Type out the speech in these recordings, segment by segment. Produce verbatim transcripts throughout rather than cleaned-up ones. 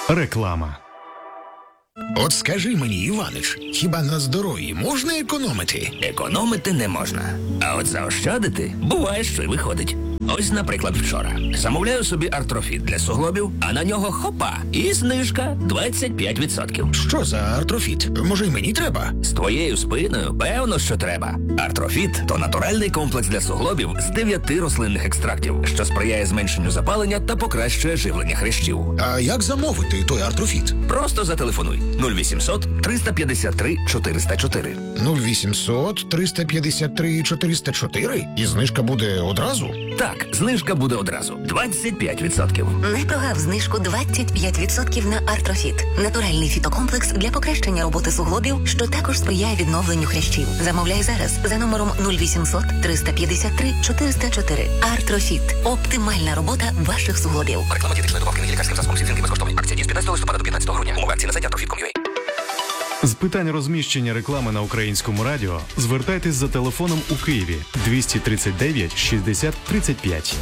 Реклама. От скажи мені, Іванич, хіба на здоров'ї можна економити? Економити не можна. А от заощадити буває, що й виходить. Ось, наприклад, вчора. Замовляю собі артрофіт для суглобів, а на нього хопа. І знижка двадцять п'ять відсотків. Що за артрофіт? Може, й мені треба? З твоєю спиною, певно, що треба. Артрофіт – то натуральний комплекс для суглобів з дев'яти рослинних екстрактів, що сприяє зменшенню запалення та покращує живлення хрящів. А як замовити той артрофіт? Просто зателефонуй нуль вісімсот триста п'ятдесят три чотириста чотири. нуль вісімсот триста п'ятдесят три чотириста чотири? І знижка буде одразу? Так, знижка буде одразу. двадцять п'ять відсотків. Не прогав знижку двадцять п'ять відсотків на артрофіт. Натуральний фітокомплекс для покращення роботи суглобів, що також сприяє відновленню хрящів. Замовляй зараз за номером нуль вісімсот триста п'ятдесят три чотириста чотири. Артрофіт. Оптимальна робота ваших суглобів. Реклама дієтичної добавки на лікарським засобом сідзинки безкоштовні. Акція діє з п'ятнадцятого листопада до п'ятнадцятого грудня. Умови акції на сайті артрофіт крапка ком крапка ю а. З питань розміщення реклами на Українському радіо звертайтесь за телефоном у Києві двісті тридцять дев'ять шістдесят тридцять п'ять.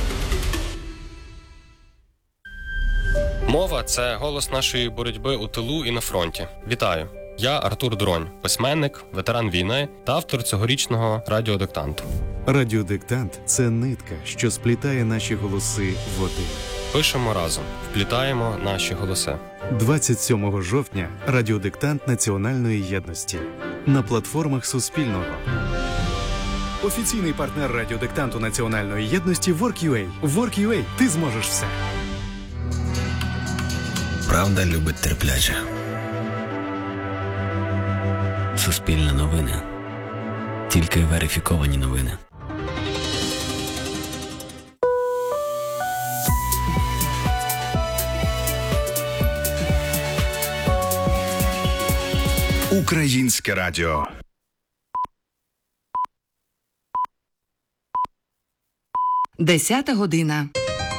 Мова – це голос нашої боротьби у тилу і на фронті. Вітаю! Я Артур Дронь, письменник, ветеран війни та автор цьогорічного радіодиктанту. Радіодиктант – це нитка, що сплітає наші голоси в один. Пишемо разом, вплітаємо наші голоси. двадцять сьомого жовтня радіодиктант Національної єдності на платформах Суспільного. Офіційний партнер радіодиктанту Національної єдності WorkUA. WorkUA – ти зможеш все. Правда любить терпляче. Суспільне новини. Тільки верифіковані новини. Українське радіо. Десята година.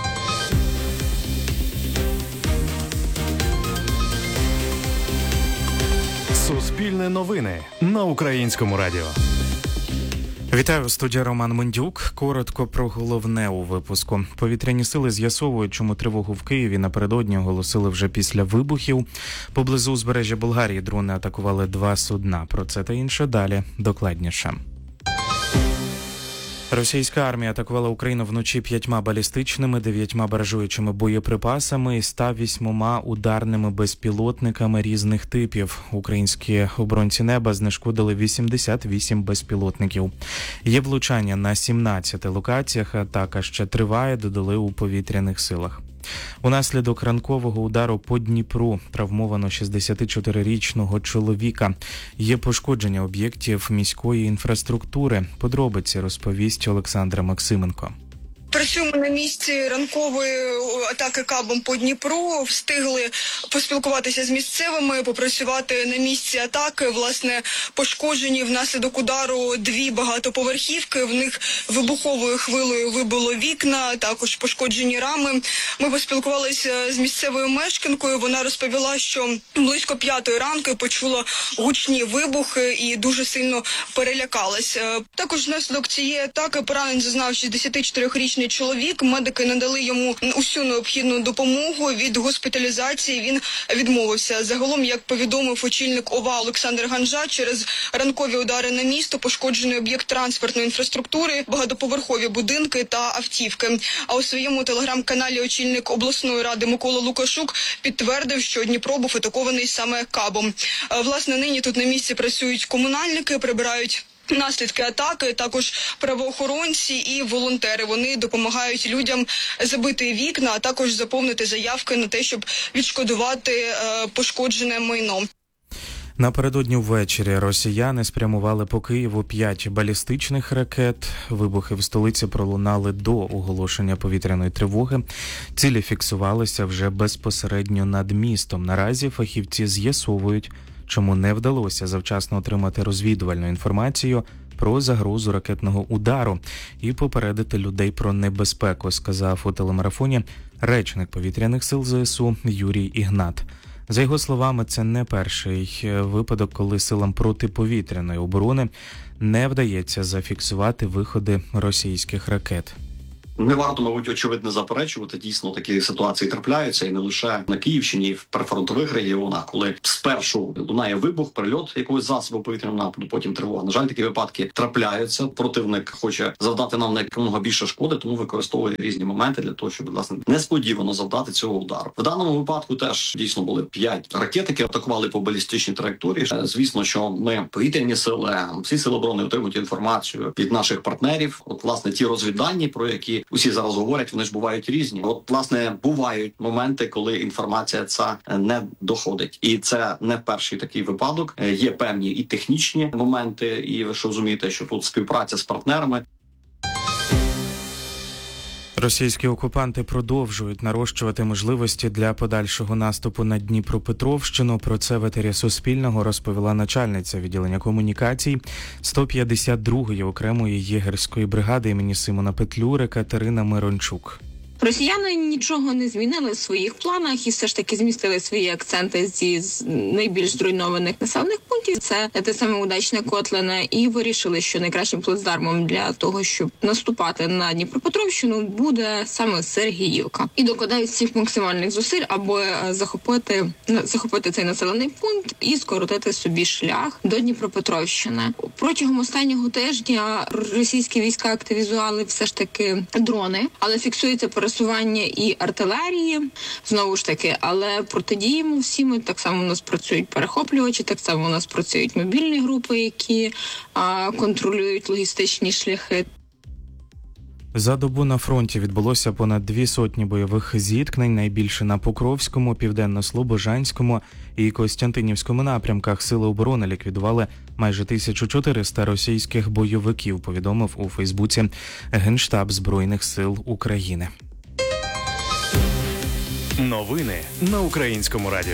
Суспільне новини на Українському радіо. Вітаю, студія Роман Мендюк. Коротко про головне у випуску. Повітряні сили з'ясовують, чому тривогу в Києві напередодні оголосили вже після вибухів. Поблизу узбережжя Болгарії дрони атакували два судна. Про це та інше далі докладніше. Російська армія атакувала Україну вночі п'ятьма балістичними, дев'ятьма баражуючими боєприпасами і ста вісьмома ударними безпілотниками різних типів. Українські оборонці неба знешкодили вісімдесят вісім безпілотників. Є влучання на сімнадцяти локаціях, атака ще триває, додали у повітряних силах. Унаслідок ранкового удару по Дніпру травмовано шістдесятичотирирічного чоловіка. Є пошкодження об'єктів міської інфраструктури. Подробиці розповість Олександра Максименко. Працюємо на місці ранкової атаки кабом по Дніпру, встигли поспілкуватися з місцевими, попрацювати на місці атаки. Власне, пошкоджені внаслідок удару дві багатоповерхівки, в них вибуховою хвилею вибило вікна, також пошкоджені рами. Ми поспілкувалися з місцевою мешканкою, вона розповіла, що близько п'ятої ранку почула гучні вибухи і дуже сильно перелякалася. Також внаслідок цієї атаки поранень зазнав шістдесятичотирирічний чоловік. Медики надали йому усю необхідну допомогу. Від госпіталізації він відмовився. Загалом, як повідомив очільник ОВА Олександр Ганжа, через ранкові удари на місто пошкоджений об'єкт транспортної інфраструктури, багатоповерхові будинки та автівки. А у своєму телеграм-каналі очільник обласної ради Микола Лукашук підтвердив, що Дніпро був атакований саме кабом. Власне, нині тут на місці працюють комунальники, прибирають наслідки атаки, також правоохоронці і волонтери. Вони допомагають людям забити вікна, а також заповнити заявки на те, щоб відшкодувати е, пошкоджене майно. Напередодні ввечері росіяни спрямували по Києву п'ять балістичних ракет. Вибухи в столиці пролунали до оголошення повітряної тривоги. Цілі фіксувалися вже безпосередньо над містом. Наразі фахівці з'ясовують, чому не вдалося завчасно отримати розвідувальну інформацію про загрозу ракетного удару і попередити людей про небезпеку, сказав у телемарафоні речник повітряних сил ЗСУ Юрій Ігнат. За його словами, це не перший випадок, коли силам протиповітряної оборони не вдається зафіксувати виходи російських ракет. Не варто, мабуть, очевидно заперечувати. Дійсно, такі ситуації трапляються і не лише на Київщині, і в прифронтових регіонах, коли спершу лунає вибух, прильот якогось засобу повітряного нападу, потім тривога. На жаль, такі випадки трапляються. Противник хоче завдати нам якомога більше шкоди, тому використовує різні моменти для того, щоб, власне, несподівано завдати цього удару. В даному випадку теж дійсно були п'ять ракет, які атакували по балістичній траєкторії. Звісно, що ми повітряні сили, всі сили оборони отримують інформацію від наших партнерів. От, власне, ті розвіддані, про які усі зараз говорять, вони ж бувають різні. От, власне, бувають моменти, коли інформація ця не доходить. І це не перший такий випадок. Є певні і технічні моменти, і ви ж розумієте, що тут співпраця з партнерами. Російські окупанти продовжують нарощувати можливості для подальшого наступу на Дніпропетровщину. Про це в етері Суспільного розповіла начальниця відділення комунікацій сто п'ятдесят другої окремої єгерської бригади імені Симона Петлюри Катерина Мирончук. Росіяни нічого не змінили в своїх планах і все ж таки змістили свої акценти зі з найбільш зруйнованих населених пунктів. Це те саме Удачне, Котлине, і вирішили, що найкращим плацдармом для того, щоб наступати на Дніпропетровщину, буде саме Сергіївка. І докладають всіх максимальних зусиль, аби захопити захопити цей населений пункт і скоротити собі шлях до Дніпропетровщини. Протягом останнього тижня російські війська активізували все ж таки дрони, але фіксується пересування і артилерії, знову ж таки, але протидіємо всім. Так само у нас працюють перехоплювачі, так само у нас працюють мобільні групи, які а, контролюють логістичні шляхи. За добу на фронті відбулося понад дві сотні бойових зіткнень, найбільше на Покровському, Південно-Слобожанському і Костянтинівському напрямках. Сили оборони ліквідували майже тисячу чотириста російських бойовиків, повідомив у Фейсбуці Генштаб Збройних сил України. Новини на Українському радіо.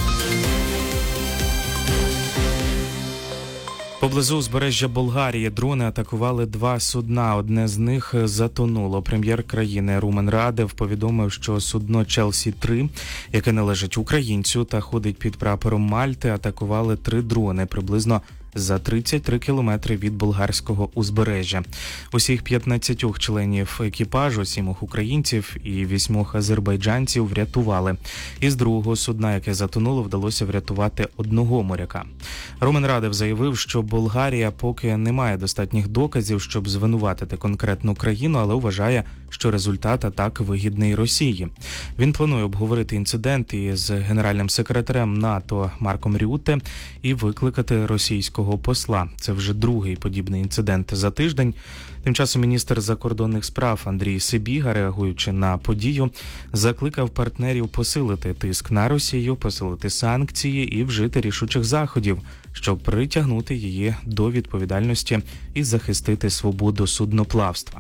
Поблизу узбережжя Болгарії дрони атакували два судна. Одне з них затонуло. Прем'єр країни Румен Радев повідомив, що судно Челсі три, яке належить українцю та ходить під прапором Мальти, атакували три дрони приблизно за тридцять три кілометри від болгарського узбережжя. Усіх п'ятнадцять членів екіпажу, сімох українців і вісьмох азербайджанців врятували. Із другого судна, яке затонуло, вдалося врятувати одного моряка. Румен Радев заявив, що Болгарія поки не має достатніх доказів, щоб звинуватити конкретну країну, але вважає, що результат атак вигідний Росії. Він планує обговорити інцидент із генеральним секретарем НАТО Марком Рютте і викликати російського посла. Це вже другий подібний інцидент за тиждень. Тим часом міністр закордонних справ Андрій Сибіга, реагуючи на подію, закликав партнерів посилити тиск на Росію, посилити санкції і вжити рішучих заходів, щоб притягнути її до відповідальності і захистити свободу судноплавства.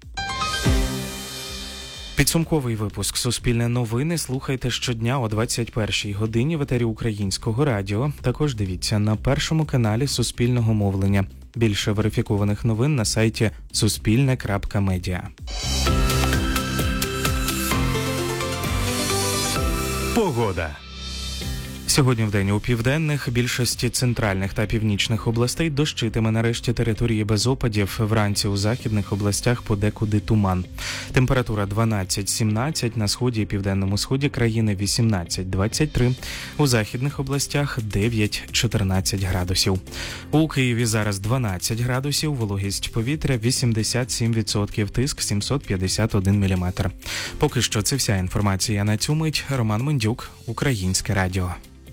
Підсумковий випуск «Суспільне новини» слухайте щодня о двадцять першій годині в етері Українського радіо. Також дивіться на першому каналі Суспільного мовлення. Більше верифікованих новин на сайті суспільне крапка медіа. Погода. Сьогодні вдень у південних, більшості центральних та північних областей дощитиме, нарешті території без опадів. Вранці у західних областях подекуди туман. Температура дванадцять сімнадцять, на сході і південному сході країни вісімнадцять двадцять три, у західних областях дев'ять чотирнадцять градусів. У Києві зараз дванадцять градусів, вологість повітря вісімдесят сім відсотків, тиск сімсот п'ятдесят один міліметр. Поки що це вся інформація на цю мить. Роман Мендюк, Українське радіо.